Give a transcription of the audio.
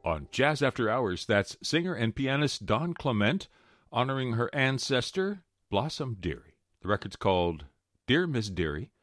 On Jazz After Hours, that's singer and pianist Dawn Clement honoring her ancestor, Blossom Dearie. The record's called Dear Miss Dearie,